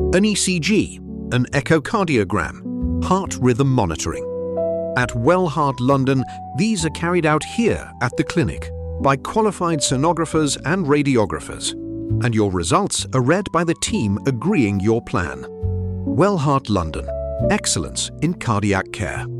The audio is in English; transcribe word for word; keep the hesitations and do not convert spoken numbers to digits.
an E C G, an echocardiogram, heart rhythm monitoring. At Wellheart London, these are carried out here at the clinic by qualified sonographers and radiographers, and your results are read by the team agreeing your plan. Wellheart London, excellence in cardiac care.